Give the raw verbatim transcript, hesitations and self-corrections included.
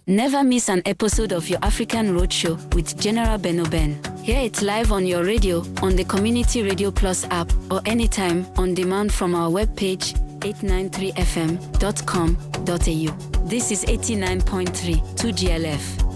Never miss an episode of your African Roadshow with General Benoben. Hear it live on your radio, on the Community Radio Plus app, or anytime on demand from our webpage, eight nine three f m dot com dot a u. This is eighty-nine point three two G L F.